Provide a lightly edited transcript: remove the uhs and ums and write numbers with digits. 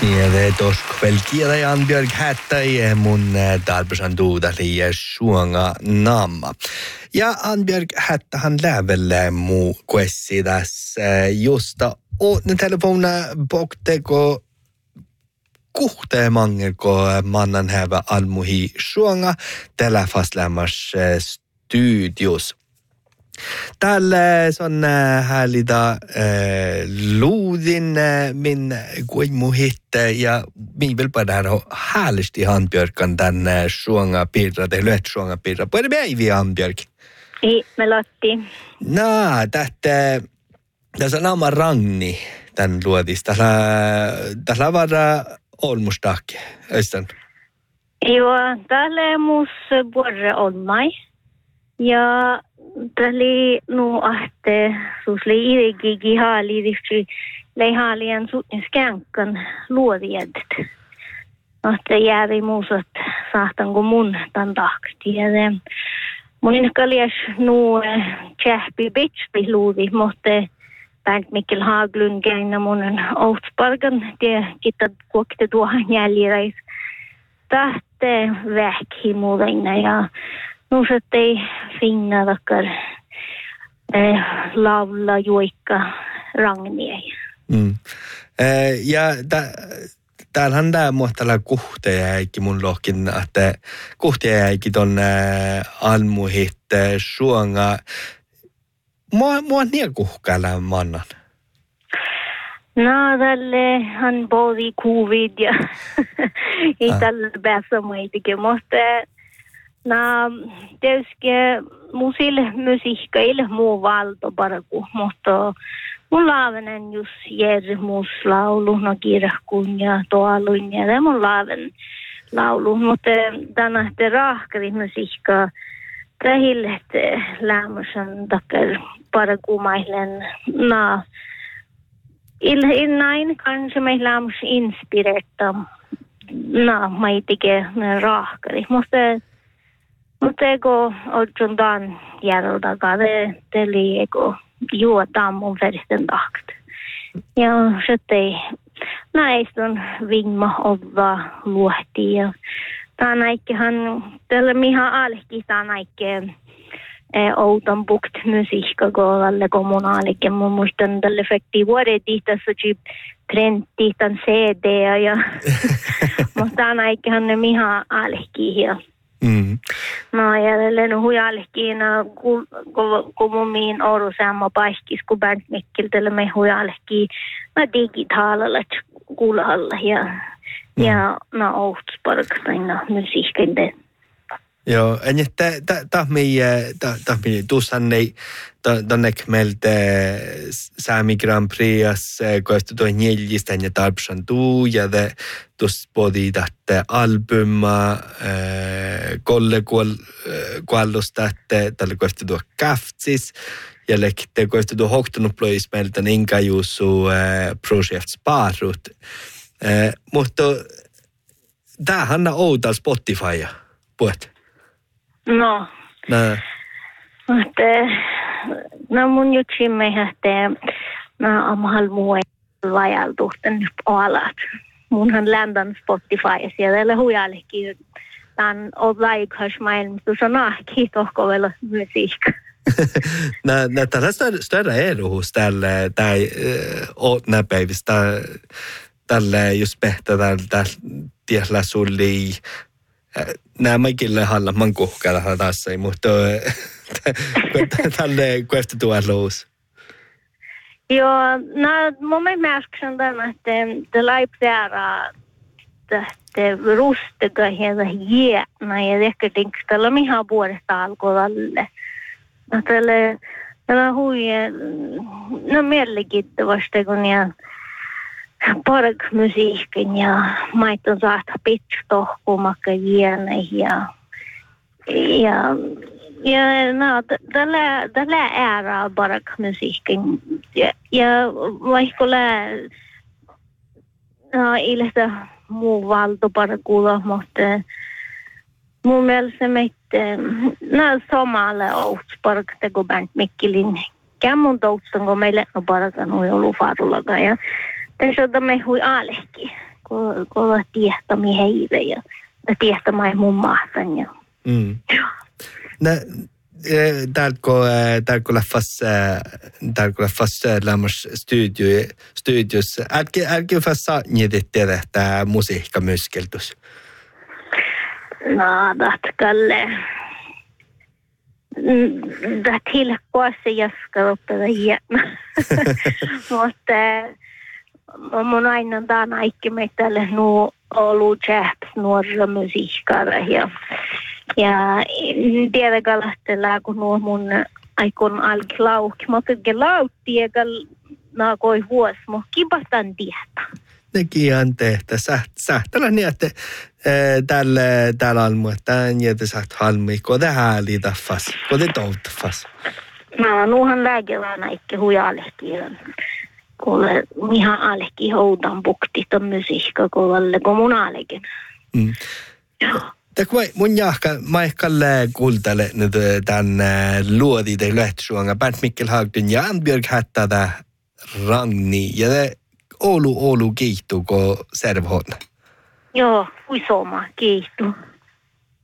Ja det toskvelkiä ja Anbjörg hättäi mun talpesan duudali ja suonga namma. Ja Anbjörg hättähän lävelle muu kuessi tässä justa ne telefona bokteko kuhtee mangeko mannan hävä almuhi suonga telefaslämmas studios. Täällä on häälitä luudin min kuimuhitte ja mivel padar häälisesti Hanbjörkan tänne suonga pirra te lyöt suonga pirra. Puhutaan päiviä Hanbjörk. Ei, me lotti. No, tässä on nama Ragni tän luotis. Tässä var olmustakke. Östän. Joo, täällä mus borre olmai. Ja täli nu ahte susli irigi hali rifti leihalian sutin skänkan luodieddet. Ahte jäävi muusat sahtanko mun tan tahti. Ja mun kaljas nu tjähpi bitchpi luodi, mutta Bernt Mikkel Haglund gängna munen outspargan det kittat kuokte tuohan jäljireis. Tahte väkhimuudena ja nu ei finna vaikka laula juikka Ragnia. Ja täällähän tämä muhtala kuhteja äikki mun lohkin, että kuhteja äikki ton almuhit suonga. Mua niin kuhkäällä mannan. No, tälle han bodi covid ja ei tälle päässä muitikin, mutta tietysti musille musiikkaille muu valto paraku, mutta mun laavenen just järmuslaulu, no kirkkuun ja tuolun ja tämä mun laaven laulu, mutta tänä te rahkari musiikkaa tähille lämmösen takia paraku mailen näin kanske mig lämms inspirerta maitike rahkari, mutta ego odjon dan järjeltä det liego juotaan mun veristen takt. Ja sitten näistä vingma olla luohti ja tämä näikkihan tällä mihan alki tämä näikki outon bukt musiikka koolalle kommunaalikin. Mun muistan tällä efekti vuodeti tässä printti tämän CD ja mutta tämä näikkihan ne mihan alki ja no ja tällä hujallekin kun mun miin oru samma paikis kun Bernt Mikkel tällä me hujallekin digitaalalla kuulalla ja outsparktaina musiikkiin. Joo, en tahmi tuussan ei tonnek meiltä Sami Grand Prix koestu tuo neljistä ja tarpsan tuu ja tuossa podi tähtä albuma kolle kuallusta tällä koestu tuo kaftsis ja lekte koestu tuo hoktunut plois meiltä inka juusu projektsparut. Mutta tämähän on outa Spotify puhet. No. Mutta mun jutsimme että amhal muu vajaltuhten nyt alat. Munhan ländän Spotify siellä hujallekin tämän on laikas maailmassa sanahki tohkovella musiikka. Tällä större erohus tällä tai näpäivistä tällä just pehtä tällä tiellä sulli nämä ikille halla man kuhkalla tässä mutta tälle kuesta tuolus. Joo, mun märksen tämän että det laipsäära det rustega hela jäna ja ehkä tinkstella mihan vuodesta alkoalle. Tällä huije mielenkiintoista kun ja parkmusiikin ja maiton saata pitstohkumakka jäänä ja tällä ära parkmusiikin ja vaikka ilta muu valto parkulla, mutta mun mielestä meitä samalle outsparkta kuin Bernt Mikkelin kämmun toutsan, kun meille on parkan huijolu farullakaan ja tässä on me hui aalehki. kun tiehtämi heille ja tiehtämään mun mahtan. Ja. Täällä läffas lämmäs studios. Älkää fassa niitä tehdä musiikkamyskeltus. No, tatkalle. Det hilkkuassa jaska oppida hieno. Mutta mun aina on aikki meitä nuo ollut jazz nuorilla musiikkailla ja tiedä kalastella kun nuo mun aikon alki laukki. Mä otin lautti eikä naakoi vuosi, mutta kipastan tietää. Nekin on tehtä. Sähtälä niin, että täällä almu, että niitä saat halmi, kun te hääli taffas, kun te touttafas. No, nuuhan lääkevään aikki hujalehtiin. Kun mihan alki houdan bukti ton musiikka kovalle, kun mun alkin. Tämä mun jahka, mä ehkä kuultele nyt tämän luodi te lähtsuanga, Bernt Mikkel Hagdun ja Anbjörg Hättätä Ragni ja Oulu kiihtuu, kun servhon. Joo, uisoma kiihtuu.